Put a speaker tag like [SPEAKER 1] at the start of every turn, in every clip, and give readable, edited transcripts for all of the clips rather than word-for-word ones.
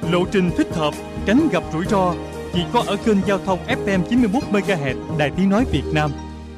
[SPEAKER 1] Lộ trình thích hợp, tránh gặp rủi ro chỉ có ở kênh giao thông FM 91 MHz Đài Tiếng nói Việt Nam.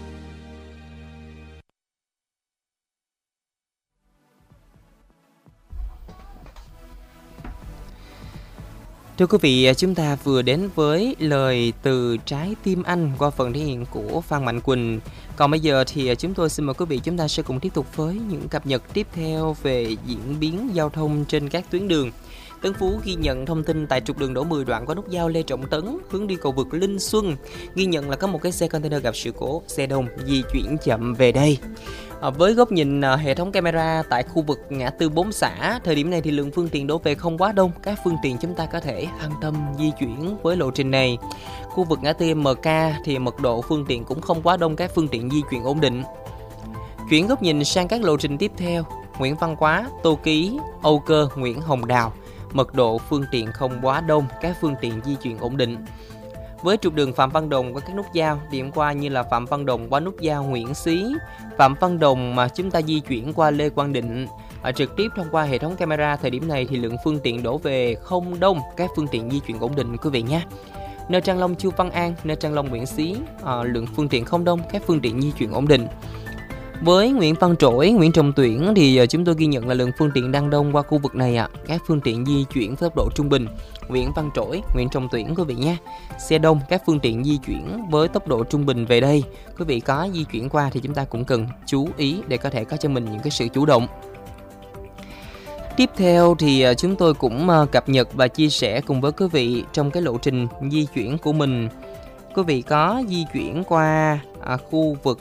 [SPEAKER 2] Thưa quý vị, chúng ta vừa đến với lời từ trái tim anh qua phần thể hiện của Phan Mạnh Quỳnh. Còn bây giờ thì chúng tôi xin mời quý vị chúng ta sẽ cùng tiếp tục với những cập nhật tiếp theo về diễn biến giao thông trên các tuyến đường. Tân Phú ghi nhận thông tin tại trục đường Đỗ Mười đoạn qua nút giao Lê Trọng Tấn hướng đi cầu vượt Linh Xuân, ghi nhận là có một cái xe container gặp sự cố, xe đông di chuyển chậm về đây. Với góc nhìn hệ thống camera tại khu vực ngã tư 4 xã, thời điểm này thì lượng phương tiện đổ về không quá đông, các phương tiện chúng ta có thể an tâm di chuyển với lộ trình này. Khu vực ngã tư MK thì mật độ phương tiện cũng không quá đông, các phương tiện di chuyển ổn định. Chuyển góc nhìn sang các lộ trình tiếp theo, Nguyễn Văn Quá, Tô Ký, Âu Cơ, Nguyễn Hồng Đào, mật độ phương tiện không quá đông, các phương tiện di chuyển ổn định. Với trục đường Phạm Văn Đồng qua các nút giao, điểm qua như là Phạm Văn Đồng qua nút giao Nguyễn Xí, Phạm Văn Đồng mà chúng ta di chuyển qua Lê Quang Định, trực tiếp thông qua hệ thống camera, thời điểm này thì lượng phương tiện đổ về không đông, các phương tiện di chuyển ổn định quý vị nhé. Nơi Trang Long Chu Văn An, nơi Trang Long Nguyễn Xí, lượng phương tiện không đông, các phương tiện di chuyển ổn định. Với Nguyễn Văn Trỗi, Nguyễn Trọng Tuyển thì chúng tôi ghi nhận là lượng phương tiện đang đông qua khu vực này các phương tiện di chuyển với tốc độ trung bình. Nguyễn Văn Trỗi, Nguyễn Trọng Tuyển quý vị nhé. Xe đông, các phương tiện di chuyển với tốc độ trung bình về đây. Quý vị có di chuyển qua thì chúng ta cũng cần chú ý để có thể có cho mình những cái sự chủ động. Tiếp theo thì chúng tôi cũng cập nhật và chia sẻ cùng với quý vị trong cái lộ trình di chuyển của mình. Quý vị có di chuyển qua khu vực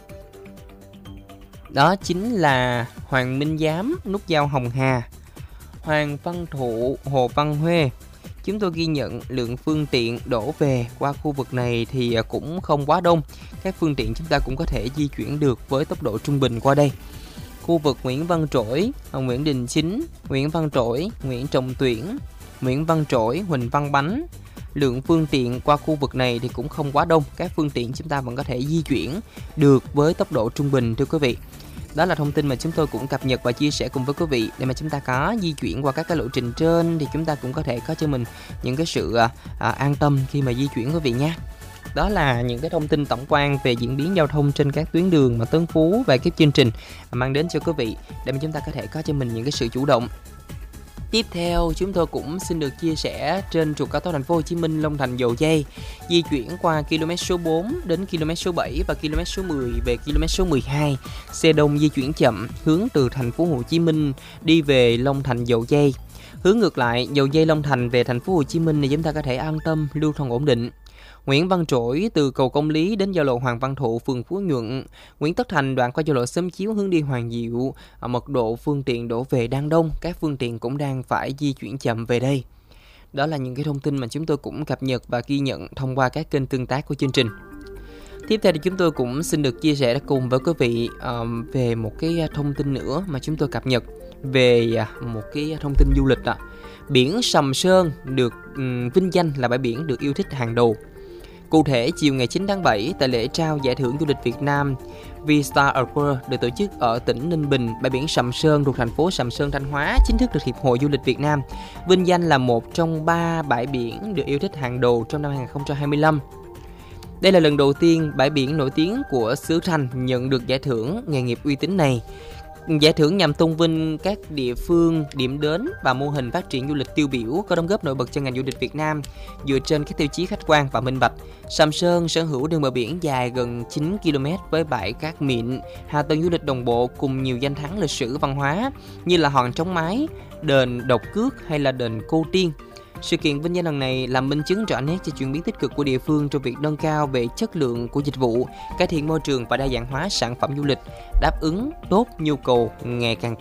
[SPEAKER 2] đó chính là Hoàng Minh Giám, nút giao Hồng Hà, Hoàng Văn Thụ, Hồ Văn Huê. Chúng tôi ghi nhận lượng phương tiện đổ về qua khu vực này thì cũng không quá đông. Các phương tiện chúng ta cũng có thể di chuyển được với tốc độ trung bình qua đây. Khu vực Nguyễn Văn Trỗi, Nguyễn Đình Chính, Nguyễn Văn Trỗi, Nguyễn Trọng Tuyển, Nguyễn Văn Trỗi, Huỳnh Văn Bánh. Lượng phương tiện qua khu vực này thì cũng không quá đông. Các phương tiện chúng ta vẫn có thể di chuyển được với tốc độ trung bình thưa quý vị. Đó là thông tin mà chúng tôi cũng cập nhật và chia sẻ cùng với quý vị. Để mà chúng ta có di chuyển qua các cái lộ trình trên thì chúng ta cũng có thể có cho mình những cái sự an tâm khi mà di chuyển quý vị nhé. Đó là những cái thông tin tổng quan về diễn biến giao thông trên các tuyến đường mà Tân Phú và cái chương trình mang đến cho quý vị, để mà chúng ta có thể có cho mình những cái sự chủ động. Tiếp theo chúng tôi cũng xin được chia sẻ trên trục cao tốc Thành phố Hồ Chí Minh Long Thành Dầu Giây, di chuyển qua km số 4 đến km số 7 và km số 10 về km số 12. Xe đông di chuyển chậm hướng từ Thành phố Hồ Chí Minh đi về Long Thành Dầu Giây. Hướng ngược lại, Dầu Giây Long Thành về Thành phố Hồ Chí Minh thì chúng ta có thể an tâm lưu thông ổn định. Nguyễn Văn Trỗi từ cầu Công Lý đến giao lộ Hoàng Văn Thụ, phường Phú Nhuận. Nguyễn Tất Thành đoạn qua giao lộ Xóm Chiếu hướng đi Hoàng Diệu. Mật độ phương tiện đổ về đang đông, các phương tiện cũng đang phải di chuyển chậm về đây. Đó là những cái thông tin mà chúng tôi cũng cập nhật và ghi nhận thông qua các kênh tương tác của chương trình. Tiếp theo thì chúng tôi cũng xin được chia sẻ cùng với quý vị về một cái thông tin nữa mà chúng tôi cập nhật về một cái thông tin du lịch. Biển Sầm Sơn được vinh danh là bãi biển được yêu thích hàng đầu. Cụ thể, chiều ngày 9 tháng 7, tại lễ trao giải thưởng du lịch Việt Nam V-Star Award được tổ chức ở tỉnh Ninh Bình, bãi biển Sầm Sơn thuộc thành phố Sầm Sơn, Thanh Hóa chính thức được Hiệp hội Du lịch Việt Nam vinh danh là một trong 3 bãi biển được yêu thích hàng đầu trong năm 2025. Đây là lần đầu tiên bãi biển nổi tiếng của xứ Thanh nhận được giải thưởng nghề nghiệp uy tín này. Giải thưởng nhằm tôn vinh các địa phương, điểm đến và mô hình phát triển du lịch tiêu biểu có đóng góp nổi bật cho ngành du lịch Việt Nam dựa trên các tiêu chí khách quan và minh bạch. Sầm Sơn sở hữu đường bờ biển dài gần 9 km với bãi cát mịn, hạ tầng du lịch đồng bộ cùng nhiều danh thắng lịch sử văn hóa như là hòn Trống Mái, đền Độc Cước hay là đền Cô Tiên. Sự kiện vinh danh lần này là minh chứng rõ nét cho chuyển biến tích cực của địa phương trong việc nâng cao về chất lượng của dịch vụ, cải thiện môi trường và đa dạng hóa sản phẩm du lịch, đáp ứng tốt nhu cầu ngày càng